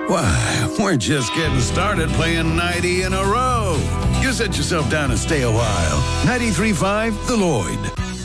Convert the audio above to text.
Why, we're just getting started playing 90 in a row. You sit yourself down and stay a while. 93.5 The Lloyd.